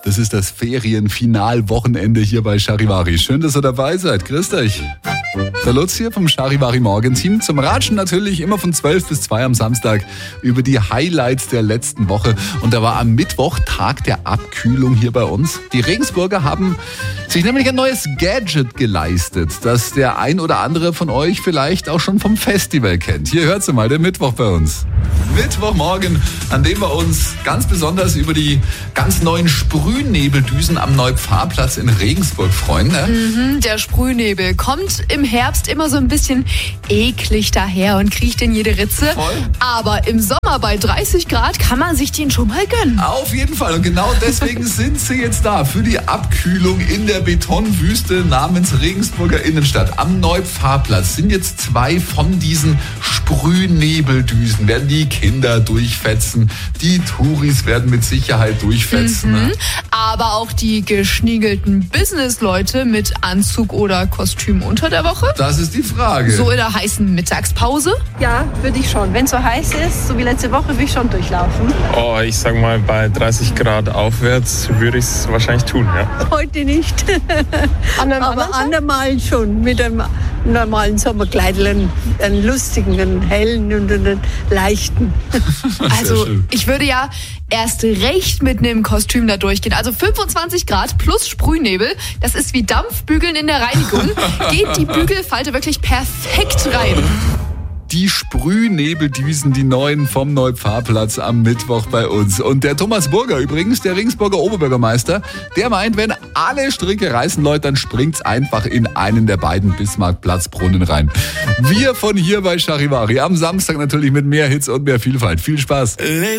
Das ist das Ferienfinalwochenende hier bei Charivari. Schön, dass ihr dabei seid. Grüßt euch. Der Lutz hier vom Charivari Morgenteam. Zum Ratschen natürlich immer von 12 bis 2 am Samstag über die Highlights der letzten Woche. Und da war am Mittwoch Tag der Abkühlung hier bei uns. Die Regensburger haben sich nämlich ein neues Gadget geleistet, das der ein oder andere von euch vielleicht auch schon vom Festival kennt. Hier hört ihr mal den Mittwoch bei uns. Mittwochmorgen, an dem wir uns ganz besonders über die ganz neuen Sprühnebeldüsen am Neupfarrplatz in Regensburg freuen. Ne? Der Sprühnebel kommt im Herbst immer so ein bisschen eklig daher und kriecht in jede Ritze. Voll. Aber im Sommer bei 30 Grad kann man sich den schon mal gönnen. Auf jeden Fall. Und genau deswegen sind sie jetzt da für die Abkühlung in der Betonwüste namens Regensburger Innenstadt. Am Neupfarrplatz sind jetzt 2 von diesen Sprühnebeldüsen. Werden die Kinder durchfetzen. Die Touris werden mit Sicherheit durchfetzen. Ne? Aber auch die geschniegelten Businessleute mit Anzug oder Kostüm unter der Woche? Das ist die Frage. So in der heißen Mittagspause? Ja, würde ich schon. Wenn es so heiß ist, so wie letzte Woche, würde ich schon durchlaufen. Oh, ich sag mal, bei 30 Grad aufwärts würde ich es wahrscheinlich tun, ja. Heute nicht. Aber andermal schon. Mit einem normalen Sommerkleidchen. Einen lustigen, einen hellen und einen leichten. Also schön. ich würde ja erst recht mit einem Kostüm da durchgehen. Also 25 Grad plus Sprühnebel, das ist wie Dampfbügeln in der Reinigung. Geht die Bügelfalte wirklich perfekt rein. Die Sprühnebeldüsen, die neuen vom Neupfarrplatz am Mittwoch bei uns. Und der Thomas Burger übrigens, der Regensburger Oberbürgermeister, der meint, wenn alle Stricke reißen, Leute, dann springt's einfach in einen der beiden Bismarckplatzbrunnen rein. Wir von hier bei Charivari am Samstag natürlich mit mehr Hits und mehr Vielfalt. Viel Spaß.